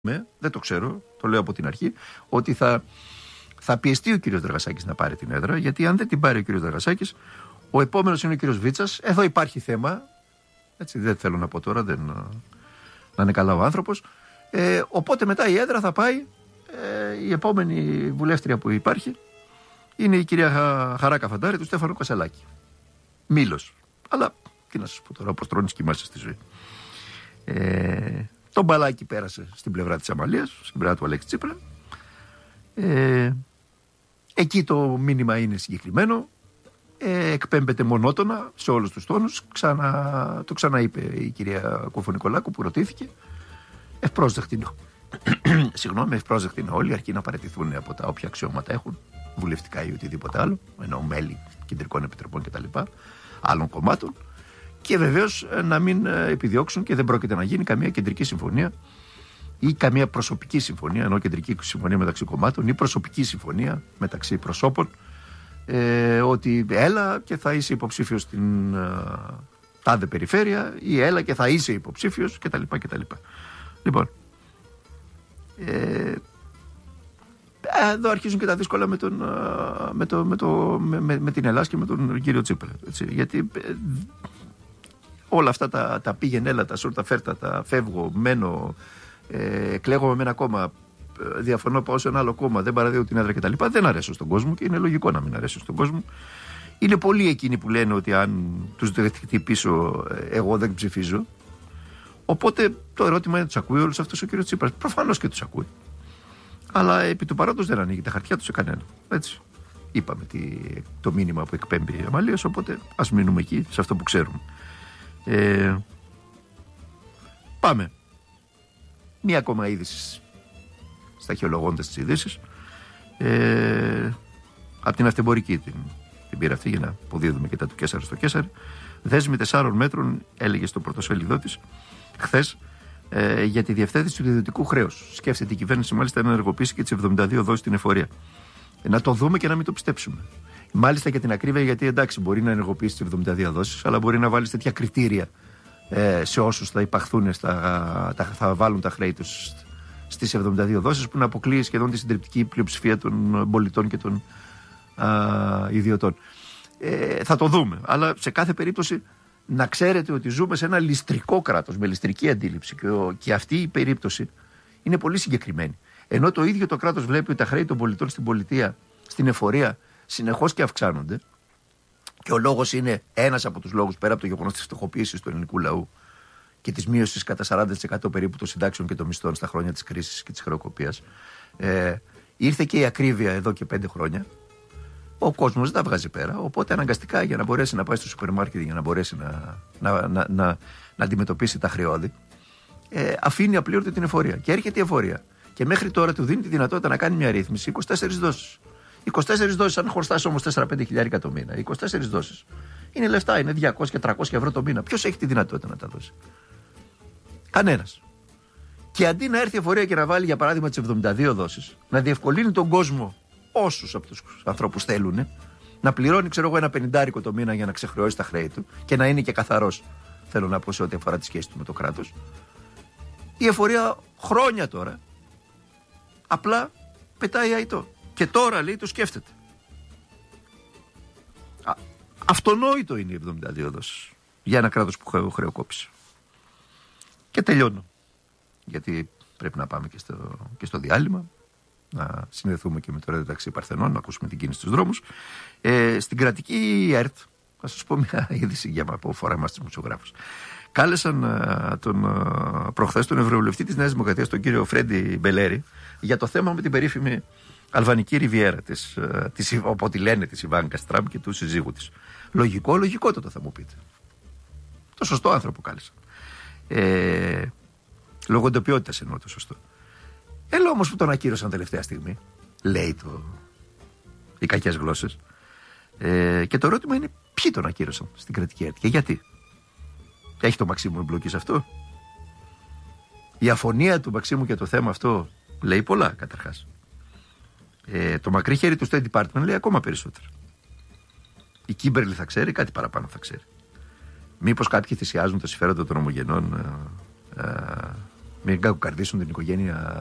δεν το ξέρω, το λέω από την αρχή, ότι θα πιεστεί ο κύριος Δραγασάκης να πάρει την έδρα, γιατί αν δεν την πάρει ο κύριος Δραγασάκης, ο επόμενος είναι ο κύριος Βίτσας. Εδώ υπάρχει θέμα. Έτσι, δεν θέλω να πω τώρα, να είναι καλά ο άνθρωπος. Οπότε μετά η έδρα θα πάει, η επόμενη βουλεύτρια που υπάρχει είναι η κυρία Χαρά Καφαντάρη του Στέφανου Κασελάκη. Μήλος. Αλλά τι να σας πω τώρα, όπως τρώνεις και κοιμάσαι στη ζωή. Το μπαλάκι πέρασε στην πλευρά της Αμαλίας, στην πλευρά του Αλέξη Τσίπρα. Εκεί το μήνυμα είναι συγκεκριμένο. Εκπέμπεται μονότονα σε όλους τους τόνους. Το ξαναείπε η κυρία Κοφωνικολάκου που ρωτήθηκε. Ευπρόσδεκτη είναι όλοι, αρκεί να παραιτηθούν από τα όποια αξιώματα έχουν, βουλευτικά ή οτιδήποτε άλλο, ενώ μέλη κεντρικών επιτροπών κτλ. Άλλων κομμάτων. Και βεβαίως να μην επιδιώξουν, και δεν πρόκειται να γίνει καμία κεντρική συμφωνία ή καμία προσωπική συμφωνία, ενώ κεντρική συμφωνία μεταξύ κομμάτων ή προσωπική συμφωνία μεταξύ προσώπων, ότι έλα και θα είσαι υποψήφιος στην τάδε περιφέρεια ή έλα και θα είσαι υποψήφιος κτλ. Λοιπόν, εδώ αρχίζουν και τα δύσκολα με την Ελλάδα και με τον κύριο Τσίπρα. Έτσι, γιατί όλα αυτά τα πήγαινε, έλα, τα σούρτα φέρτα, τα φεύγω, μένω, εκλέγομαι με ένα κόμμα, διαφωνώ, πάω σε ένα άλλο κόμμα, δεν παραδίδω την έδρα κτλ. Δεν αρέσουν στον κόσμο και είναι λογικό να μην αρέσουν στον κόσμο. Είναι πολλοί εκείνοι που λένε ότι αν τους δεχτεί πίσω, εγώ δεν ψηφίζω. Οπότε το ερώτημα είναι, τους ακούει όλους αυτούς ο κύριος Τσίπρας? Προφανώς και τους ακούει. Αλλά επί του παρόντος δεν ανοίγει τα χαρτιά του σε κανένα. Έτσι. Είπαμε το μήνυμα που εκπέμπει η Αμαλίας, οπότε ας μείνουμε εκεί, σε αυτό που ξέρουμε. Πάμε. Μία ακόμα είδηση σταχυολογώντας τις ειδήσεις. Από την αυτεμπορική την πήρα αυτή για να αποδίδουμε και τα του Κέσσαρη στο Κέσσαρη. Δέσμη 4 μέτρων, έλεγε στο πρωτοσέλιδό της χθες, για τη διευθέτηση του ιδιωτικού χρέους. Σκέφτεται η κυβέρνηση μάλιστα να ενεργοποιήσει και τις 72 δόσεις στην εφορία. Να το δούμε και να μην το πιστέψουμε. Μάλιστα για την ακρίβεια, γιατί εντάξει, μπορεί να ενεργοποιήσει τις 72 δόσεις, αλλά μπορεί να βάλει τέτοια κριτήρια σε όσους θα υπαχθούν, θα βάλουν τα χρέη τους στις 72 δόσεις, που να αποκλείει σχεδόν τη συντριπτική πλειοψηφία των πολιτών και των ιδιωτών. Θα το δούμε. Αλλά σε κάθε περίπτωση να ξέρετε ότι ζούμε σε ένα ληστρικό κράτος, με ληστρική αντίληψη, και αυτή η περίπτωση είναι πολύ συγκεκριμένη. Ενώ το ίδιο το κράτος βλέπει ότι τα χρέη των πολιτών στην πολιτεία, στην εφορία, συνεχώς και αυξάνονται, και ο λόγος είναι ένας από τους λόγους, πέρα από το γεγονός της φτωχοποίησης του ελληνικού λαού και της μείωσης κατά 40% περίπου των συντάξεων και των μισθών στα χρόνια της κρίσης και της χρεοκοπίας, ήρθε και η ακρίβεια εδώ και 5 χρόνια. Ο κόσμος δεν τα βγάζει πέρα, οπότε αναγκαστικά, για να μπορέσει να πάει στο σούπερ μάρκετ, για να μπορέσει να αντιμετωπίσει τα χρεώδη, αφήνει απλήρωτη την εφορία. Και έρχεται η εφορία. Και μέχρι τώρα του δίνει τη δυνατότητα να κάνει μια ρύθμιση 24 δόσεις. 24 δόσεις, αν χρωστάς όμως 4-5 χιλιάρικα το μήνα, 24 δόσεις είναι λεφτά, είναι 200 και 300 ευρώ το μήνα. Ποιος έχει τη δυνατότητα να τα δώσει? Κανένας. Και αντί να έρθει η εφορία και να βάλει, για παράδειγμα, τις 72 δόσεις, να διευκολύνει τον κόσμο, όσους από τους ανθρώπους θέλουν, να πληρώνει, ξέρω εγώ, ένα 50 το μήνα για να ξεχρεώσει τα χρέη του και να είναι και καθαρός, θέλω να πω, σε ό,τι αφορά τη σχέση του με το κράτος. Η εφορία χρόνια τώρα απλά πετάει αητό. Και τώρα, λέει, το σκέφτεται. Αυτονόητο είναι οι 72 δόσεις για ένα κράτος που χρεοκόπησε. Και τελειώνω, γιατί πρέπει να πάμε και στο διάλειμμα, να συνδεθούμε και με το Ρέδιο Ταξί Παρθενών, να ακούσουμε την κίνηση στους δρόμους. Στην κρατική ΕΡΤ, θα σας πω μια είδηση για που αφορά εμάς τους δημοσιογράφους. Κάλεσαν προχθές τον Ευρωβουλευτή της Νέας Δημοκρατίας, τον κύριο Φρέντι Μπελέρη, για το θέμα με την περίφημη αλβανική ριβιέρα από ό,τι λένε, της Ιβάνκας Τραμπ και του συζύγου της. Λογικότατο θα μου πείτε. Το σωστό άνθρωπο κάλεσαν. Λόγω εντοπιότητας εννοώ το σωστό. Έλα όμως που τον ακύρωσαν τελευταία στιγμή, λέει οι κακές γλώσσες. Και το ερώτημα είναι, ποιοι τον ακύρωσαν στην κρατική ΕΡΤ και γιατί? Έχει το Μαξίμου εμπλοκή σε αυτό? Η αφωνία του Μαξίμου για το θέμα αυτό λέει πολλά, καταρχάς. Το μακρύ χέρι του State Department λέει ακόμα περισσότερα. Η Κίμπερλι θα ξέρει, κάτι παραπάνω θα ξέρει. Μήπως κάποιοι θυσιάζουν τα συμφέροντα των ομογενών Μην κακοκαρδίσουν την οικογένεια